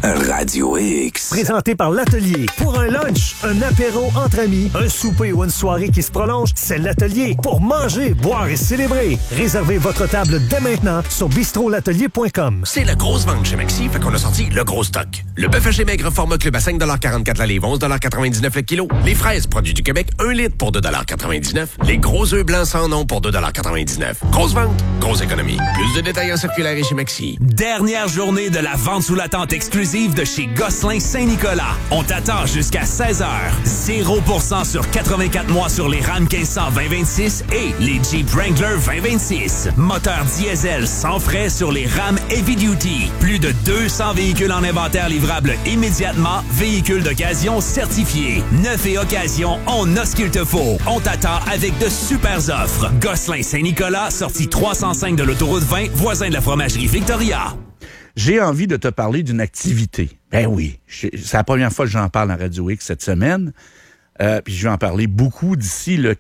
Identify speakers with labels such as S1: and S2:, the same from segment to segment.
S1: Radio X.
S2: Présenté par l'Atelier. Pour un lunch, un apéro entre amis, un souper ou une soirée qui se prolonge, c'est l'Atelier. Pour manger, boire et célébrer. Réservez votre table dès maintenant sur bistrolatelier.com.
S3: C'est la grosse vente chez Maxi, fait qu'on a sorti le gros stock. Le bœuf haché maigre format club à 5,44 la livre, 11,99 le kilo. Les fraises produits du Québec, 1 litre pour 2,99 $. Les gros œufs blancs sans nom pour 2,99 $. Grosse vente, grosse économie. Plus de détails en circulaire et chez Maxi.
S4: Dernière journée de la vente sous la tente exclusive de chez Gosselin Saint-Nicolas. On t'attend jusqu'à 16h. 0% sur 84 mois sur les Ram 1500 2026 et les Jeep Wrangler 2026. Moteur diesel sans frais sur les Ram Heavy Duty. Plus de 200 véhicules en inventaire livrables immédiatement. Véhicules d'occasion certifiés. Neuf et occasion, on a ce qu'il te faut. On t'attend avec de super offres. Gosselin Saint-Nicolas, sortie 305 de l'autoroute 20, voisin de la fromagerie Victoria.
S5: J'ai envie de te parler d'une activité. Ben oui, c'est la première fois que j'en parle à Radio X cette semaine. Puis je vais en parler beaucoup d'ici le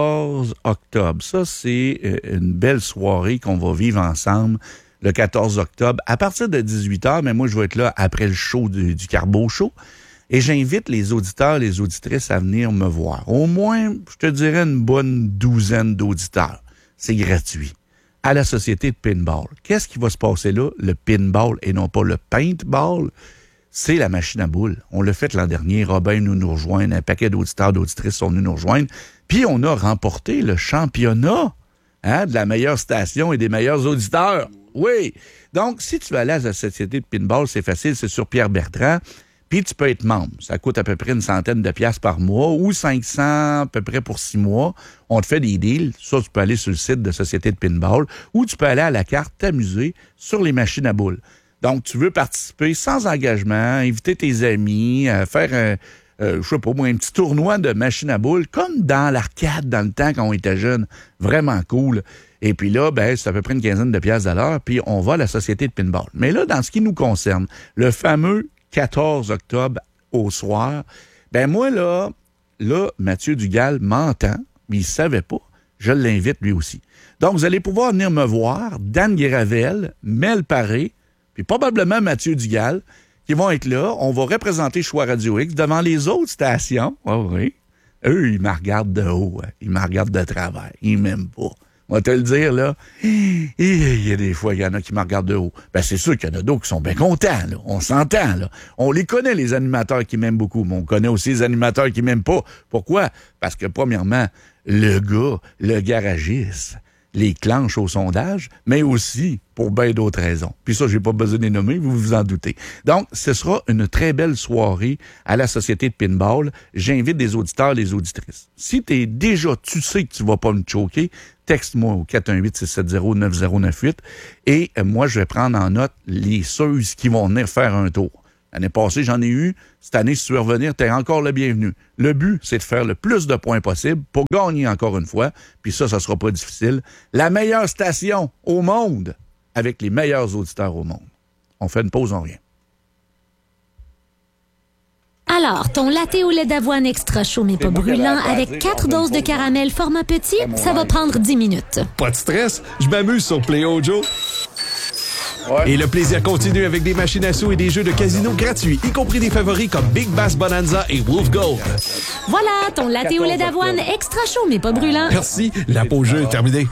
S5: 14 octobre. Ça, c'est une belle soirée qu'on va vivre ensemble le 14 octobre à partir de 18h. Mais moi, je vais être là après le show du Carbo Show. Et j'invite les auditeurs, les auditrices à venir me voir. Au moins, je te dirais une bonne douzaine d'auditeurs. C'est gratuit. À la Société de Pinball. Qu'est-ce qui va se passer là? Le pinball et non pas le paintball, c'est la machine à boules. On l'a fait l'an dernier. Robin nous rejoint, un paquet d'auditeurs, d'auditrices sont venus nous rejoindre. Puis on a remporté le championnat de la meilleure station et des meilleurs auditeurs. Oui! Donc, si tu veux aller à la Société de Pinball, c'est facile, c'est sur Pierre Bertrand. Puis tu peux être membre. Ça coûte à peu près une centaine de piastres par mois ou 500 à peu près pour 6 mois. On te fait des deals. Ça, tu peux aller sur le site de Société de Pinball ou tu peux aller à la carte t'amuser sur les machines à boules. Donc, tu veux participer sans engagement, inviter tes amis, faire je sais pas moi, un petit tournoi de machines à boules comme dans l'arcade dans le temps quand on était jeune. Vraiment cool. Et puis là, ben, c'est à peu près une quinzaine de piastres à l'heure. Puis on va à la Société de Pinball. Mais là, dans ce qui nous concerne, le fameux 14 octobre au soir, ben moi, là, Mathieu Dugal m'entend, mais il savait pas. Je l'invite lui aussi. Donc, vous allez pouvoir venir me voir, Dan Gravel, Mel Paré, puis probablement Mathieu Dugal, qui vont être là. On va représenter Choix Radio X devant les autres stations. Oh oui. Eux, ils me regardent de haut. Hein. Ils me regardent de travers. Ils m'aiment pas. On va te le dire, là. Il y a des fois, il y en a qui me regardent de haut. Ben, c'est sûr qu'il y en a d'autres qui sont bien contents, là. On s'entend, là. On les connaît, les animateurs qui m'aiment beaucoup, mais on connaît aussi les animateurs qui m'aiment pas. Pourquoi? Parce que, premièrement, le gars, le garagiste, les clenches au sondage, mais aussi pour bien d'autres raisons. Puis ça, j'ai pas besoin de les nommer, vous vous en doutez. Donc, ce sera une très belle soirée à la Société de Pinball. J'invite des auditeurs, les auditrices. Si tu sais que tu vas pas me choquer, texte-moi au 418-670-9098 et moi, je vais prendre en note les ceux qui vont venir faire un tour. L'année passée, j'en ai eu. Cette année, si tu veux revenir, t'es encore le bienvenu. Le but, c'est de faire le plus de points possible pour gagner encore une fois. Puis ça sera pas difficile. La meilleure station au monde avec les meilleurs auditeurs au monde. On fait une pause, on revient.
S6: Alors, ton latte au lait d'avoine extra chaud mais pas brûlant avec 4 doses de caramel format petit, ça va prendre 10 minutes.
S7: Pas de stress, je m'amuse sur Play Joe. Ouais. Et le plaisir continue avec des machines à sous et des jeux de casino gratuits, y compris des favoris comme Big Bass Bonanza et Wolf Gold.
S6: Voilà, ton latte au lait d'avoine extra chaud mais pas brûlant.
S7: Merci, la pause jeu est terminée.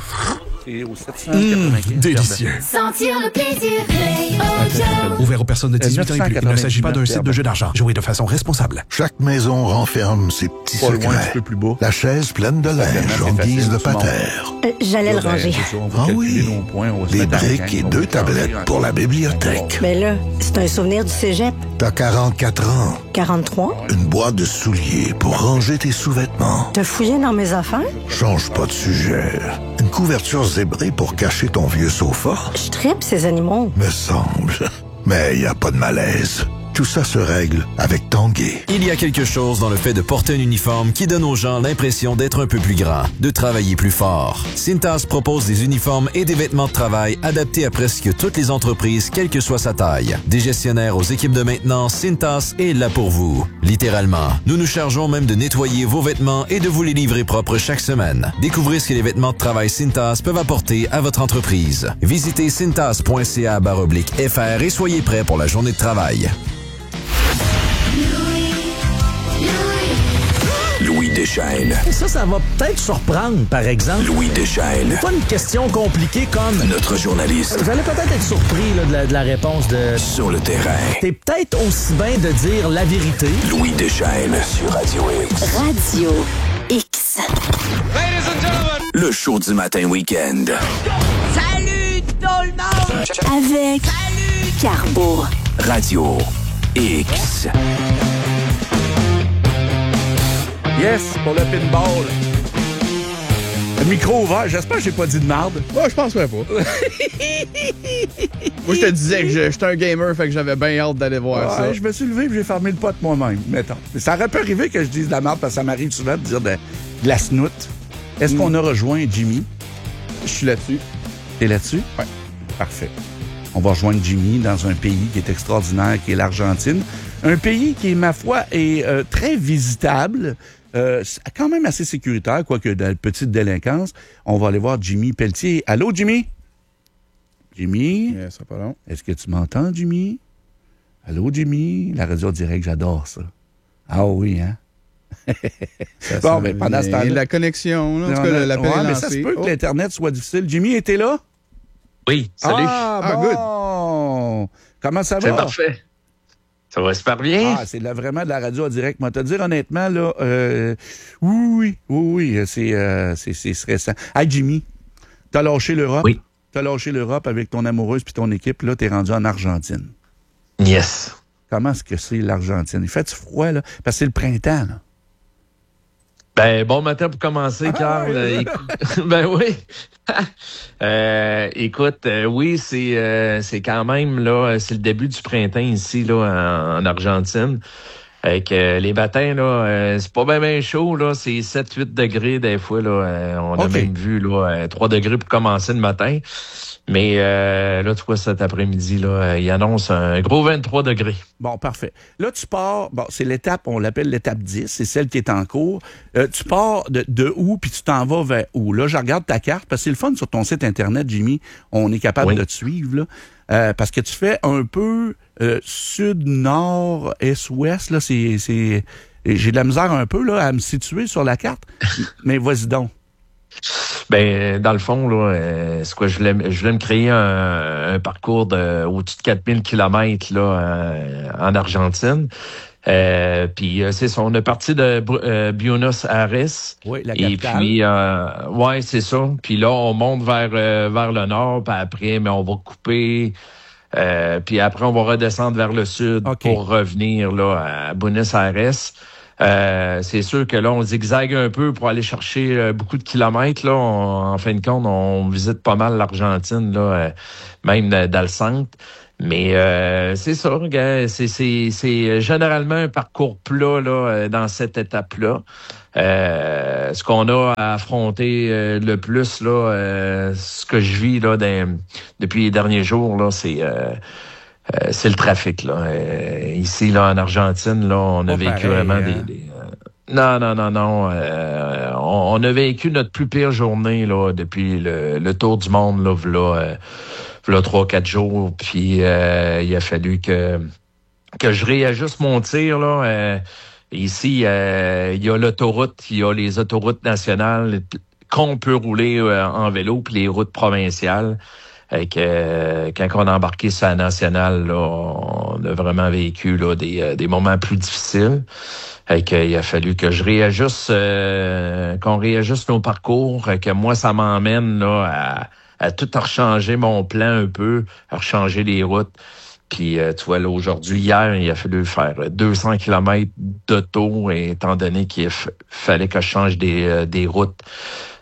S7: Délicieux.
S8: Sentir le plaisir, Play Joe.
S7: Ouvert aux personnes de 18 ans et plus. Il ne s'agit pas d'un site de jeu d'argent. Jouez de façon responsable.
S9: Chaque maison renferme ses petits secrets. La chaise pleine de linge en guise de patère.
S10: J'allais le ranger.
S9: Ah oui, des briques et 2 tablettes pour la bibliothèque.
S10: Mais là, c'est un souvenir du cégep.
S9: T'as 44 ans.
S10: 43?
S9: Une boîte de souliers pour ranger tes sous-vêtements.
S10: T'as fouillé dans mes affaires?
S9: Change pas de sujet. Une couverture zébrée pour cacher ton vieux sofa.
S10: Je tripe ces animaux.
S9: Me semble. Mais y a pas de malaise. Tout ça se règle avec Tanguay.
S1: Il y a quelque chose dans le fait de porter un uniforme qui donne aux gens l'impression d'être un peu plus grand, de travailler plus fort. Cintas propose des uniformes et des vêtements de travail adaptés à presque toutes les entreprises, quelle que soit sa taille. Des gestionnaires aux équipes de maintenance, Cintas est là pour vous. Littéralement, nous nous chargeons même de nettoyer vos vêtements et de vous les livrer propres chaque semaine. Découvrez ce que les vêtements de travail Cintas peuvent apporter à votre entreprise. Visitez cintas.ca/fr et soyez prêts pour la journée de travail.
S11: Louis Deschaines.
S2: Ça va peut-être surprendre, par exemple.
S11: Louis Deschaines.
S2: Pas une question compliquée comme...
S11: Notre journaliste.
S2: Vous allez peut-être être surpris là, de la réponse de...
S11: Sur le terrain.
S2: T'es peut-être aussi bien de dire la vérité.
S11: Louis Deschaines sur Radio X.
S12: Radio X.
S11: Ladies and gentlemen. Le show du matin week-end.
S12: Salut tout le monde! Avec Salut Carbo.
S11: Radio X.
S5: Yes, pour le pinball. Le micro ouvert. J'espère que j'ai pas dit de marde.
S13: Moi, je penserais pas. Moi, je te disais que j'étais un gamer, fait que j'avais bien hâte d'aller voir ça.
S5: Je me suis levé et j'ai fermé le pot moi-même, mettons. Mais ça aurait pu arriver que je dise de la marde, parce que ça m'arrive souvent de dire de la snoute. Est-ce qu'on a rejoint Jimmy?
S13: Je suis là-dessus.
S5: T'es là-dessus?
S13: Oui.
S5: Parfait. On va rejoindre Jimmy dans un pays qui est extraordinaire, qui est l'Argentine. Un pays qui, ma foi, est très visitable. Quand même assez sécuritaire, quoique de la petite délinquance. On va aller voir Jimmy Pelletier. Allô, Jimmy? Jimmy?
S13: Yeah, ça pas long.
S5: Est-ce que tu m'entends, Jimmy? Allô, Jimmy? La radio direct, j'adore ça. Ah oui, hein? Bon, mais pendant ce temps-là...
S13: La connexion, là, en tout cas, l'appel est lancé.
S5: Mais ça se peut que l'Internet soit difficile. Jimmy, était là?
S14: Oui, salut.
S5: Good. Comment ça va?
S14: C'est parfait. Ça va super bien.
S5: C'est vraiment de la radio en direct. Moi, te dire honnêtement, là, oui, c'est stressant. Hey, Jimmy, t'as lâché l'Europe?
S14: Oui.
S5: T'as lâché l'Europe avec ton amoureuse puis ton équipe, là, t'es rendu en Argentine.
S14: Yes.
S5: Comment est-ce que c'est l'Argentine? Il fait-tu froid, là? Parce que c'est le printemps, là.
S14: Ben, bon matin pour commencer, Carl.
S5: Oui.
S14: Ben oui. Écoute, oui, c'est quand même, là, c'est le début du printemps ici, là, en Argentine. Avec les matins, là, c'est pas bien chaud, là, c'est 7-8 degrés des fois, là. On a même vu, là, 3 degrés pour commencer le matin. Mais là, tu vois, cet après-midi, là, il annonce un gros 23 degrés.
S5: Bon, parfait. Là, tu pars, bon, c'est l'étape, on l'appelle l'étape 10, c'est celle qui est en cours. Tu pars de où, puis tu t'en vas vers où? Là, je regarde ta carte, parce que c'est le fun sur ton site Internet, Jimmy, on est capable de te suivre, là. Parce que tu fais un peu sud, nord, est, ouest, là, c'est j'ai de la misère un peu, là, à me situer sur la carte, mais vas-y donc.
S14: Ben, dans le fond, là, c'est quoi, je voulais me créer un parcours de au-dessus de 4000 km là, en Argentine. Puis c'est ça, on est parti de Buenos Aires.
S5: Oui, la capitale.
S14: Et puis, ouais, c'est ça. Puis là, on monte vers le nord, puis après, mais on va couper. Puis après, on va redescendre vers le sud pour revenir là à Buenos Aires. C'est sûr que là, on zigzague un peu pour aller chercher beaucoup de kilomètres. Là, en fin de compte, on visite pas mal l'Argentine, là, même dans le centre. Mais c'est ça, c'est généralement un parcours plat là, dans cette étape-là. Ce qu'on a à affronter le plus, là, ce que je vis là depuis les derniers jours, là, c'est le trafic. Là. Ici, là, en Argentine, là, on a vécu vraiment Non. On a vécu notre plus pire journée là depuis le tour du monde, là, v'là 3-4 jours. Puis il a fallu que je réajuste mon tir, là. Ici, il y a l'autoroute, il y a les autoroutes nationales qu'on peut rouler en vélo, puis les routes provinciales. Quand on a embarqué sur la nationale, là, on a vraiment vécu là, des moments plus difficiles. Il a fallu que je réajuste, qu'on réajuste nos parcours, que moi, ça m'emmène là à tout rechanger mon plan un peu, à rechanger les routes. Puis, tu vois, là, aujourd'hui, hier, il a fallu faire 200 km d'auto, étant donné qu'il fallait que je change des routes.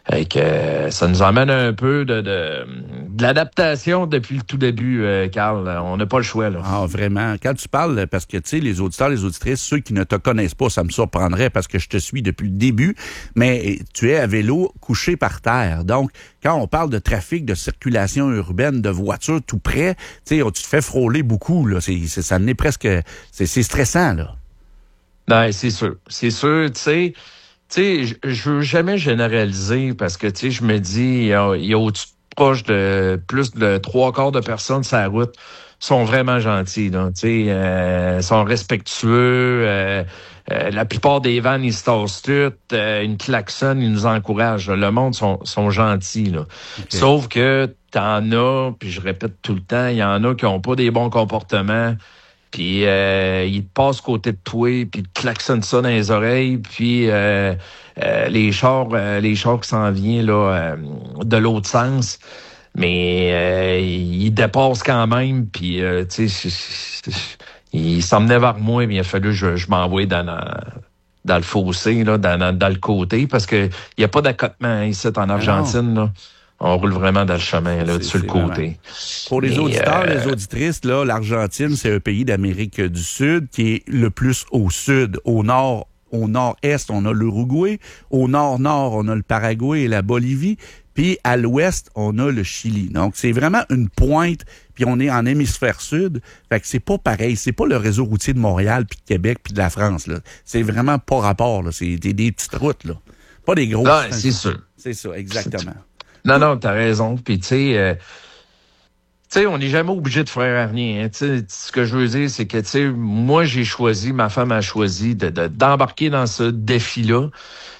S14: Et que ça nous emmène un peu de l'adaptation depuis le tout début, Carl. On n'a pas le choix, là.
S5: Ah, vraiment. Quand tu parles, parce que, tu sais, les auditeurs, les auditrices, ceux qui ne te connaissent pas, ça me surprendrait parce que je te suis depuis le début, mais tu es à vélo couché par terre. Donc, quand on parle de trafic, de circulation urbaine, de voitures tout près, tu sais, tu te fais frôler beaucoup, là. Ça n'est presque... C'est stressant, là.
S14: Non, c'est sûr. C'est sûr, tu sais... Tu sais, je veux jamais généraliser parce que, tu sais, je me dis, il y a au-dessus proche de plus de 3/4 de personnes sur la route sont vraiment gentils, là. Tu sais, sont respectueux. La plupart des vannes, ils se tassent toutes. Une klaxonne, ils nous encouragent. Là. Le monde sont gentils, là. Okay. Sauf que t'en as, puis je répète tout le temps, il y en a qui ont pas des bons comportements. Puis il te passe côté de toi, puis il te klaxonne ça dans les oreilles, puis les chars qui s'en viennent là de l'autre sens, mais il dépasse quand même, puis tu sais, il s'emmenait vers moi, mais il a fallu que je m'envoie dans le fossé, là, dans le côté, parce que il y a pas d'accotement ici en Argentine, là. On roule vraiment dans le chemin, là, sur le côté.
S5: Pour les auditeurs, les auditrices, là, l'Argentine, c'est un pays d'Amérique du Sud qui est le plus au sud. Au nord-est, on a l'Uruguay. Au nord-nord, on a le Paraguay et la Bolivie. Puis à l'ouest, on a le Chili. Donc, c'est vraiment une pointe, puis on est en hémisphère sud. Fait que c'est pas pareil. C'est pas le réseau routier de Montréal, puis de Québec, puis de la France, là. C'est vraiment pas rapport, là. C'est des petites routes, là. Pas des grosses.
S14: Non, c'est sûr.
S5: C'est ça, exactement.
S14: Non, t'as raison. Puis, tu sais, on n'est jamais obligé de faire rien. Hein. Tu sais, ce que je veux dire, c'est que, tu sais, moi, ma femme a choisi d'embarquer dans ce défi-là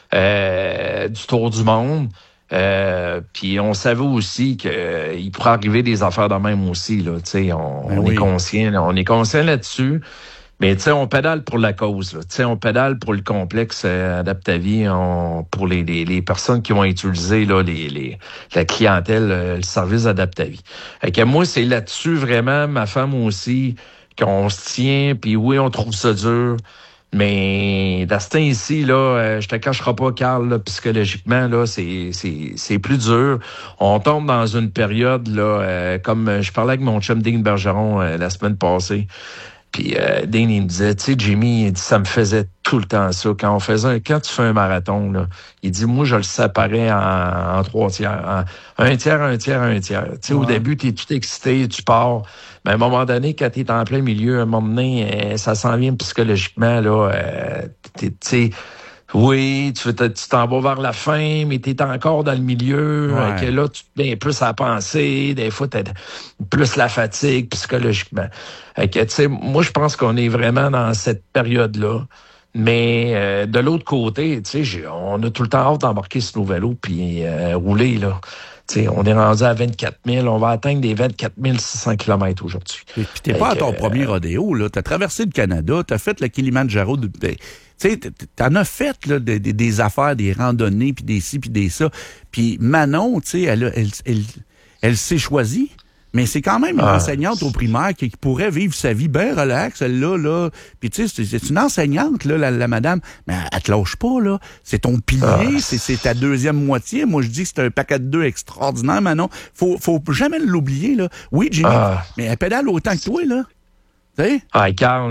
S14: du Tour du monde. Puis, on savait aussi qu'il pourrait arriver des affaires de même aussi. Là, tu sais, on est conscient. On est conscient là-dessus. Mais tu sais, on pédale pour la cause. Tu sais, on pédale pour le complexe Adaptavie, pour les personnes qui vont utiliser là, la clientèle, le service Adaptavie. Fait que moi, c'est là-dessus vraiment, ma femme aussi, qu'on se tient. Puis oui, on trouve ça dur. Mais dans ce temps-ci, là, je te cacherai pas, Carl, là, psychologiquement, là, c'est plus dur. On tombe dans une période, là, comme je parlais avec mon chum Dean Bergeron la semaine passée. Puis Dean, il me disait, tu sais, Jimmy, il dit, ça me faisait tout le temps ça. Quand tu fais un marathon, là, il dit, moi, je le séparais en 3 tiers. Un tiers. Tu sais, au début, t'es tout excité, tu pars. Mais à un moment donné, quand t'es en plein milieu, à un moment donné, ça s'en vient psychologiquement, là. Tu sais, oui, tu t'en vas vers la fin, mais t'es encore dans le milieu. Que là, tu te mets plus à penser. Des fois, t'as plus la fatigue psychologiquement. Que, tu sais, moi, je pense qu'on est vraiment dans cette période-là. Mais de l'autre côté, tu sais, on a tout le temps hâte d'embarquer sur nos vélos puis rouler, là. T'sais, on est rendu à 24 000. On va atteindre des 24 600 km aujourd'hui.
S5: Puis t'es pas à ton premier rodéo, là. T'as traversé le Canada, t'as fait le Kilimanjaro. Tu sais, t'en as fait là, des affaires, des randonnées, puis des ci, puis des ça. Puis Manon, tu sais, elle s'est choisie. Mais c'est quand même une enseignante au primaire qui pourrait vivre sa vie bien relax, celle-là, là. Puis tu sais, c'est une enseignante, là, la madame. Mais elle te lâche pas, là. C'est ton pilier, c'est ta deuxième moitié. Moi, je dis que c'est un paquet de 2 extraordinaire, Manon. Faut jamais l'oublier, là. Oui, Jimmy, mais elle pédale autant que toi, là. Tu sais?
S14: Carl,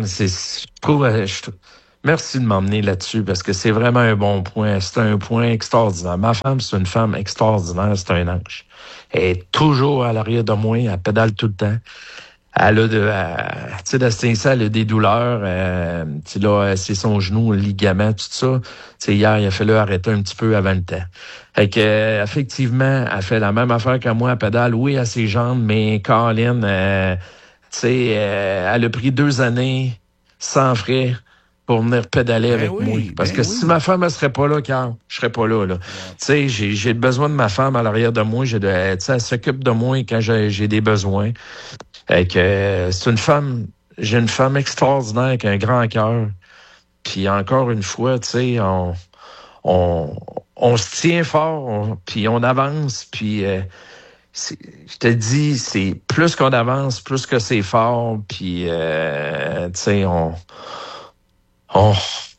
S14: merci de m'emmener là-dessus parce que c'est vraiment un bon point. C'est un point extraordinaire. Ma femme, c'est une femme extraordinaire. C'est un ange. Elle est toujours à l'arrière de moi. Elle pédale tout le temps. Elle a tu sais, de ce temps-ci, elle a des douleurs. Tu sais, là, c'est son genou, le ligament, tout ça. Tu sais, hier, il a fallu arrêter un petit peu avant le temps. Fait que, effectivement, elle fait la même affaire que moi. Elle pédale, oui, à ses jambes, mais Caroline, tu sais, elle a pris 2 années sans frais pour venir pédaler avec moi. Parce que si ma femme, elle serait pas là, Carl, je serais pas là, là. Tu sais, j'ai besoin de ma femme à l'arrière de moi. Tu sais, elle s'occupe de moi quand j'ai des besoins. C'est une femme, j'ai une femme extraordinaire avec un grand cœur. Puis encore une fois, tu sais, on se tient fort, puis on avance, puis je te dis, c'est plus qu'on avance, plus que c'est fort, puis tu sais,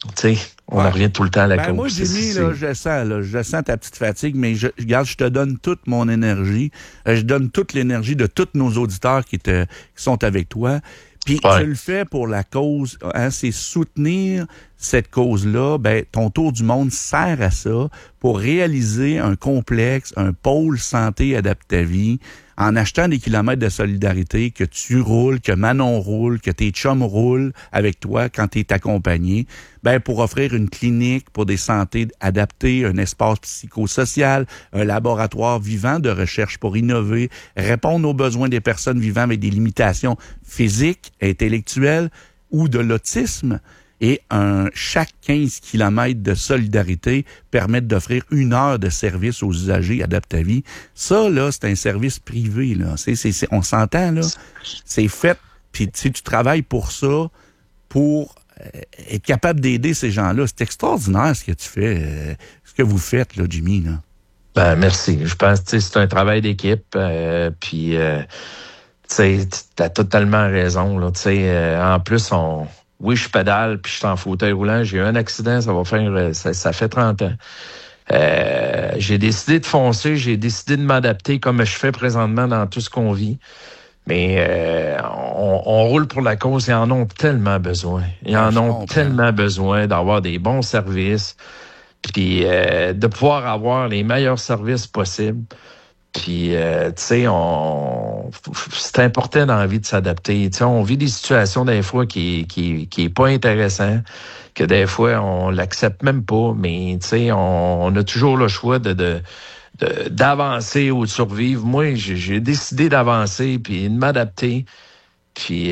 S14: tu sais, on en revient tout le temps à la course.
S5: Moi, Jimmy, je sens ta petite fatigue, mais je te donne toute mon énergie. Je donne toute l'énergie de tous nos auditeurs qui sont avec toi. Puis tu le fais pour la cause, hein, c'est soutenir cette cause-là. Ton tour du monde sert à ça pour réaliser un complexe, un pôle santé adapté à vie, en achetant des kilomètres de solidarité, que tu roules, que Manon roule, que tes chums roulent avec toi quand tu es accompagné, pour offrir une clinique pour des santé adaptées, un espace psychosocial, un laboratoire vivant de recherche pour innover, répondre aux besoins des personnes vivant avec des limitations physiques, intellectuelles ou de l'autisme. Et chaque 15 kilomètres de solidarité permettent d'offrir 1 heure de service aux usagers adaptés à vie. Ça, là, c'est un service privé, là. On s'entend, là. C'est fait, puis tu travailles pour ça, pour être capable d'aider ces gens-là. C'est extraordinaire ce que tu fais, ce que vous faites, là, Jimmy, là.
S14: Merci. Je pense que c'est un travail d'équipe, puis t'as totalement raison, là. En plus, oui, je pédale, puis je suis en fauteuil roulant. J'ai eu un accident, ça fait 30 ans. J'ai décidé de foncer, j'ai décidé de m'adapter comme je fais présentement dans tout ce qu'on vit. Mais on roule pour la cause, ils en ont tellement besoin. Ils en ont tellement besoin d'avoir des bons services, puis de pouvoir avoir les meilleurs services possibles. Puis, tu sais, c'est important dans la vie de s'adapter. Tu sais, on vit des situations des fois qui est pas intéressant, que des fois on l'accepte même pas, mais tu sais, on a toujours le choix d'avancer ou de survivre. Moi, j'ai décidé d'avancer puis de m'adapter. Puis,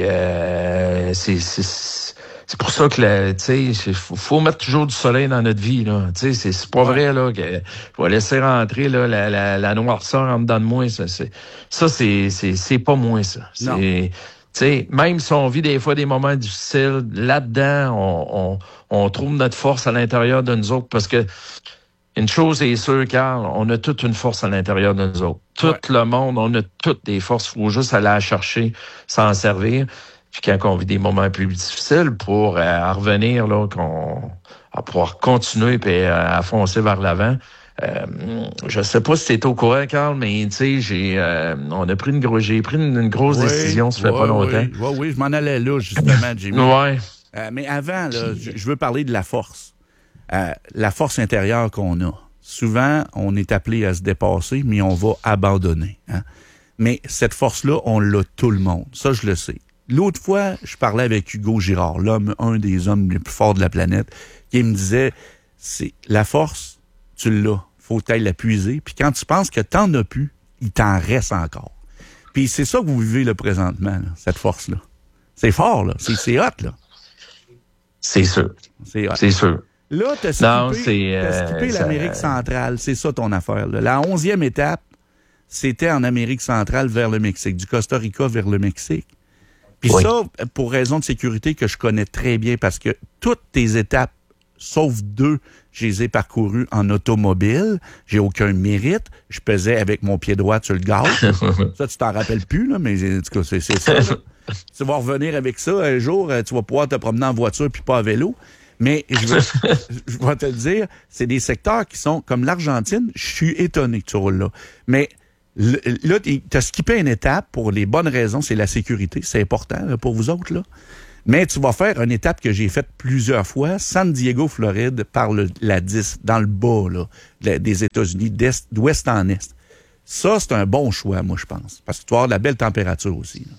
S14: c'est pour ça que, tu sais, faut mettre toujours du soleil dans notre vie, là. Tu sais, c'est pas vrai, là, que je vais laisser rentrer, là, la noirceur en dedans de moi. C'est pas moi, ça. Tu sais, même si on vit des fois des moments difficiles, là-dedans, on trouve notre force à l'intérieur de nous autres, parce que une chose est sûre, Carl, on a toute une force à l'intérieur de nous autres. Tout le monde, on a toutes des forces. Il faut juste aller la chercher, s'en servir. Puis quand on vit des moments plus difficiles, pour revenir, là, à pouvoir continuer et à foncer vers l'avant. Je sais pas si t'es au courant, Carl, mais tu sais, j'ai pris une grosse décision, ça fait pas longtemps.
S5: Oui, je m'en allais là, justement, Jimmy. Mais avant, là, je veux parler de la force. La force intérieure qu'on a. Souvent, on est appelé à se dépasser, mais on va abandonner. Hein? Mais cette force-là, on l'a tout le monde. Ça, je le sais. L'autre fois, je parlais avec Hugo Girard, un des hommes les plus forts de la planète, qui me disait, c'est la force, tu l'as, faut que tu ailles la puiser, puis quand tu penses que t'en as plus, il t'en reste encore. Puis c'est ça que vous vivez là, présentement, là, cette force-là. C'est fort, là. C'est hot, là.
S14: C'est sûr. C'est sûr.
S5: Là, t'as skippé l'Amérique centrale. C'est ça ton affaire, là. La 11e étape, c'était en Amérique centrale vers le Mexique, du Costa Rica vers le Mexique. Puis ça, pour raison de sécurité que je connais très bien, parce que toutes tes étapes, sauf 2, je les ai parcourues en automobile. J'ai aucun mérite. Je pesais avec mon pied droit sur le gaz. Ça, tu t'en rappelles plus, là, mais en tout cas, c'est ça. Là. Tu vas revenir avec ça un jour, tu vas pouvoir te promener en voiture puis pas à vélo. Mais je vais te le dire, c'est des secteurs qui sont comme l'Argentine. Je suis étonné que tu roules là. Mais là, tu as skippé une étape pour les bonnes raisons, c'est la sécurité. C'est important là, pour vous autres, là. Mais tu vas faire une étape que j'ai faite plusieurs fois, San Diego, Floride, par la 10, dans le bas là, des États-Unis, d'ouest en est. Ça, c'est un bon choix, moi, je pense. Parce que tu vas avoir de la belle température aussi. Là.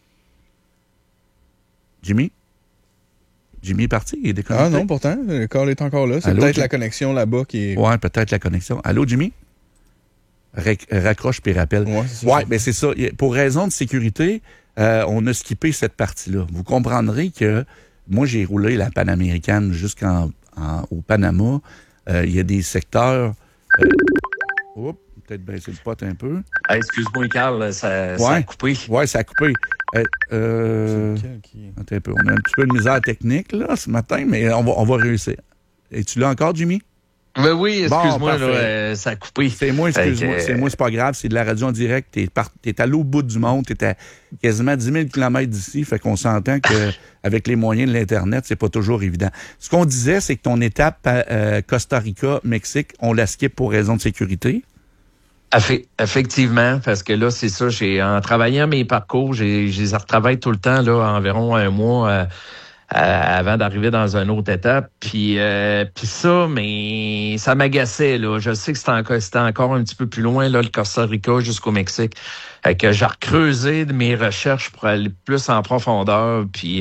S5: Jimmy? Jimmy est parti, il est déconnecté.
S13: Ah non, pourtant, le call est encore là. C'est peut-être la connexion là-bas qui est...
S5: Ouais, peut-être la connexion. Allô, Jimmy? Raccroche puis rappelle. Ouais, ben c'est ça. Pour raison de sécurité, on a skippé cette partie-là. Vous comprendrez que moi, j'ai roulé la Panaméricaine jusqu'au Panama. Il y a des secteurs... peut-être baisser le pot un peu.
S14: Excuse-moi, Carl, ça a coupé.
S5: Oui, ça a coupé. Attends un peu. On a un petit peu de misère technique là, ce matin, mais on va réussir. Es-tu là encore, Jimmy?
S14: Ben oui, excuse-moi, là, ça a coupé.
S5: C'est moi, excuse-moi. C'est moi, c'est pas grave. C'est de la radio en direct. T'es à l'autre bout du monde. T'es à quasiment 10 000 km d'ici. Fait qu'on s'entend que avec les moyens de l'Internet, c'est pas toujours évident. Ce qu'on disait, c'est que ton étape Costa Rica, Mexique, on la skip pour raison de sécurité.
S14: Effectivement, parce que là, c'est ça. En travaillant mes parcours, je les retravaille tout le temps, là, environ un mois avant d'arriver dans une autre étape. Puis ça, mais ça m'agaçait, là. Je sais que c'était encore un petit peu plus loin, là, le Costa Rica jusqu'au Mexique. Que j'ai recreusé de mes recherches pour aller plus en profondeur. Puis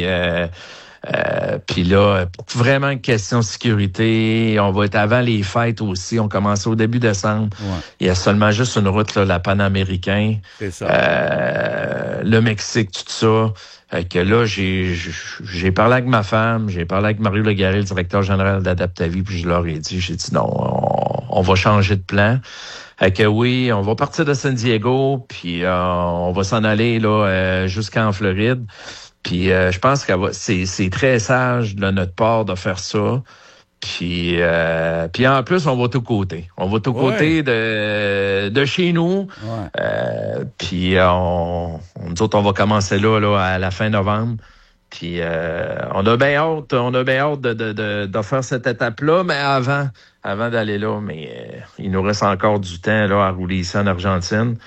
S14: là, vraiment une question de sécurité. On va être avant les fêtes aussi. On commence au début décembre. Ouais. Il y a seulement juste une route, là, la Panaméricaine.
S5: C'est ça.
S14: Le Mexique, tout ça. Que là, j'ai parlé avec ma femme, j'ai parlé avec Mario Legaré, le directeur général d'Adaptavie, puis je leur ai dit, non, on va changer de plan. Que oui, on va partir de San Diego, puis on va s'en aller là jusqu'en Floride. Puis je pense que c'est très sage de notre part de faire ça. Puis en plus, on va tout côté. On va tout côté de chez nous. Ouais. Puis nous autres, on va commencer là à la fin novembre. Puis on a bien hâte de faire cette étape-là, mais avant d'aller là, mais il nous reste encore du temps là à rouler ici en Argentine.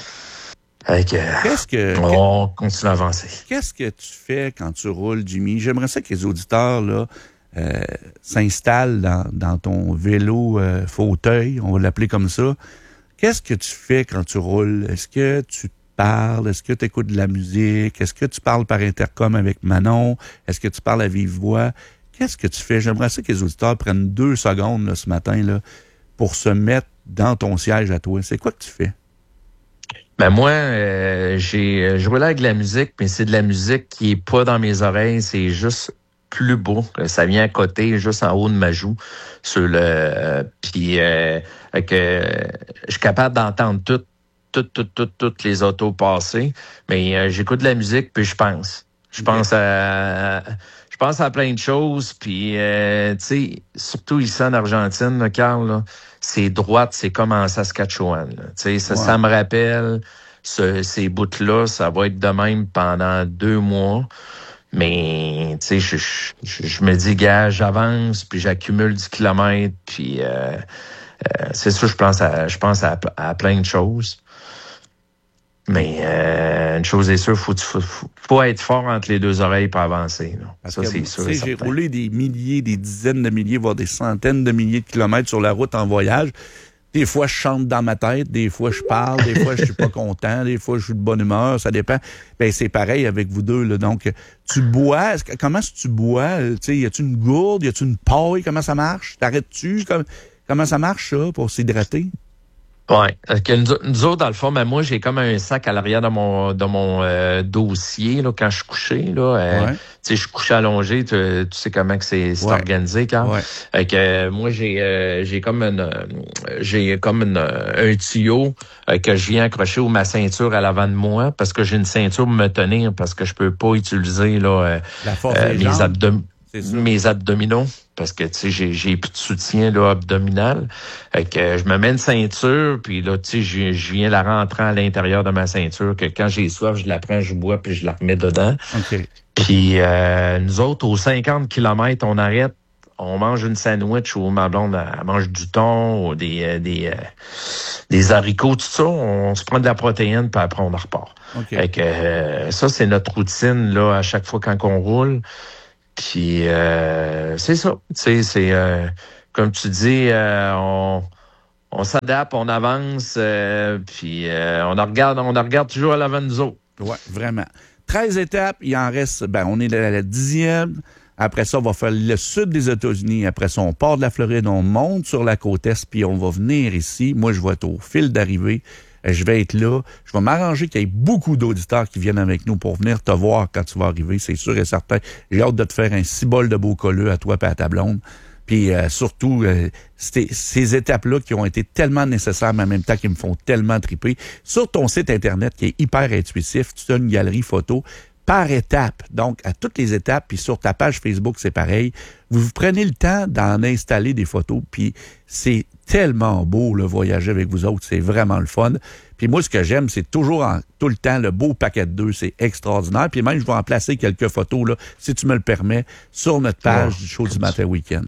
S14: On continue à avancer.
S5: Qu'est-ce que tu fais quand tu roules, Jimmy? J'aimerais ça que les auditeurs là s'installent dans ton vélo fauteuil, on va l'appeler comme ça. Qu'est-ce que tu fais quand tu roules? Est-ce que tu parles? Est-ce que tu écoutes de la musique? Est-ce que tu parles par intercom avec Manon? Est-ce que tu parles à vive voix? Qu'est-ce que tu fais? J'aimerais ça que les auditeurs prennent 2 secondes là, ce matin là, pour se mettre dans ton siège à toi. C'est quoi que tu fais?
S14: Ben moi, je roule avec de la musique, mais c'est de la musique qui est pas dans mes oreilles, c'est juste plus beau. Ça vient à côté, juste en haut de ma joue. Sur le puis je suis capable d'entendre toutes les autos passer, mais j'écoute de la musique puis je pense. Je pense à plein de choses, puis tu sais, surtout ici en Argentine, là, Carl, là, c'est droite, c'est comme en Saskatchewan. Tu sais, ça me rappelle ces bouts-là, ça va être de même pendant 2 mois. Mais tu sais, je me dis, gars, j'avance, puis j'accumule 10 kilomètres, puis c'est sûr, je pense à plein de choses. Mais une chose est sûre, faut être fort entre les 2 oreilles pour avancer. Là.
S5: Parce
S14: ça,
S5: que,
S14: c'est sûr.
S5: J'ai roulé des milliers, des dizaines de milliers, voire des centaines de milliers de kilomètres sur la route en voyage. Des fois, je chante dans ma tête, des fois, je parle, des fois, je suis pas content, des fois, je suis de bonne humeur, ça dépend. Ben, c'est pareil avec vous deux, là. Donc, tu bois, comment est-ce que tu bois? Tu sais, y a-tu une gourde, y a-tu une paille? Comment ça marche? T'arrêtes-tu? Comment ça marche, ça, pour s'hydrater?
S14: Ouais, nous autres, dans le fond, ben moi, j'ai comme un sac à l'arrière de mon dossier là quand je suis couché là. Tu sais, je suis couché allongé, tu sais comment que c'est organisé quand. Ouais. Moi, j'ai comme un tuyau que je viens accrocher ou ma ceinture à l'avant de moi parce que j'ai une ceinture pour me tenir parce que je peux pas utiliser là mes abdominaux. Parce que, tu sais, j'ai plus de soutien, là, abdominal. Que je me mets une ceinture, puis là, tu sais, je viens la rentrer à l'intérieur de ma ceinture, que quand j'ai soif, je la prends, je bois, puis je la remets dedans.
S5: Okay.
S14: Puis, nous autres, aux 50 km, on arrête, on mange une sandwich, ou ma blonde, elle mange du thon, ou des haricots, tout ça. On se prend de la protéine, puis après, on en repart.
S5: Okay.
S14: Ça, c'est notre routine, là, à chaque fois quand on roule. Puis c'est ça, tu sais, c'est comme tu dis, on s'adapte, on avance, puis on regarde toujours à l'avant de nous autres.
S5: Ouais, vraiment. 13 étapes, il en reste, on est à la 10e. Après ça, on va faire le sud des États-Unis. Après ça, on part de la Floride, on monte sur la côte est, puis on va venir ici. Moi, je vais être au fil d'arrivée. Je vais être là. Je vais m'arranger qu'il y ait beaucoup d'auditeurs qui viennent avec nous pour venir te voir quand tu vas arriver, c'est sûr et certain. J'ai hâte de te faire un cibole de beau colleux à toi et à ta blonde. Puis surtout, ces étapes-là qui ont été tellement nécessaires, mais en même temps qui me font tellement triper. Sur ton site Internet qui est hyper intuitif, tu as une galerie photo. par étapes. Donc, à toutes les étapes, puis sur ta page Facebook, c'est pareil. Vous prenez le temps d'en installer des photos, puis c'est tellement beau, le voyager avec vous autres. C'est vraiment le fun. Puis moi, ce que j'aime, c'est toujours tout le temps le beau paquet de 2. C'est extraordinaire. Puis même, je vais en placer quelques photos, là, si tu me le permets, sur notre page du show du matin week-end.